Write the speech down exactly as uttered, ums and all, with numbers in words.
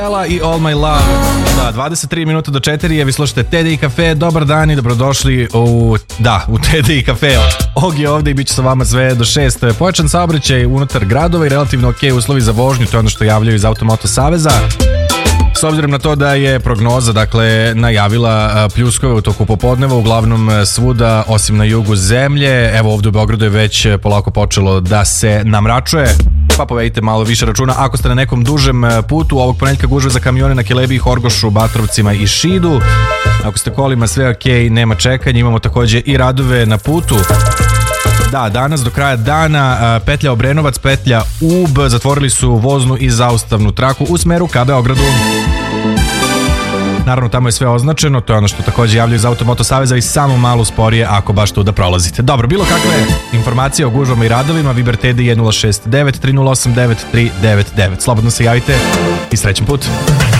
Ela i All My Love. Da, dvadeset tri minuta do četiri je, vi slušate T D I Cafe. Dobar dan i dobrodošli u, da, u T D I Cafe. Og je ovdje i bit će sa vama sve do šest. Pojačan saobraćaj unutar gradova i relativno ok uslovi za vožnju, to je ono što javljaju iz Automoto Saveza. S obzirom na to da je prognoza, dakle, najavila pljuskove u toku popodneva, uglavnom svuda, osim na jugu zemlje. Evo ovdje u Beogradu je već polako počelo da se namračuje, pa povedite malo više računa ako ste na nekom dužem putu. Ovog ponedjeljka gužve za kamione na Kelebiji, Horgošu, Batrovcima i Šidu. Ako ste kolima, sve ok, nema čekanja. Imamo također i radove na putu. Da, danas do kraja dana petlja Obrenovac, petlja Ub zatvorili su voznu i zaustavnu traku u smeru ka Beogradu. Naravno, tamo je sve označeno, to je ono što također javljaju iz Automoto Saveza i samo malo sporije ako baš tu da prolazite. Dobro, bilo kakve informacije o gužvama i radovima, Viber T D I je nula šest devet tri nula osam devet tri devet devet. Slobodno se javite i srećan put.